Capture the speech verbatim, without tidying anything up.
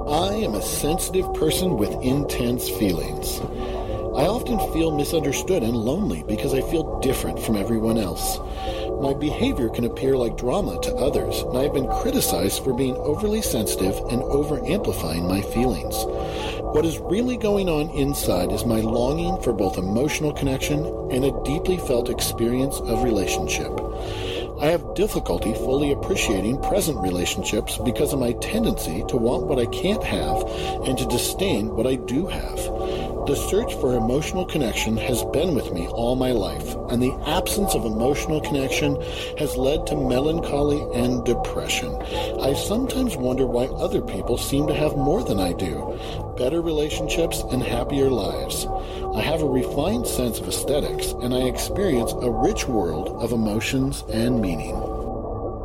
I am a sensitive person with intense feelings. I often feel misunderstood and lonely because I feel different from everyone else. My behavior can appear like drama to others, and I have been criticized for being overly sensitive and over-amplifying my feelings. What is really going on inside is my longing for both emotional connection and a deeply felt experience of relationship. I have difficulty fully appreciating present relationships because of my tendency to want what I can't have and to disdain what I do have. The search for emotional connection has been with me all my life, and the absence of emotional connection has led to melancholy and depression. I sometimes wonder why other people seem to have more than I do, better relationships and happier lives. I have a refined sense of aesthetics, and I experience a rich world of emotions and meaning.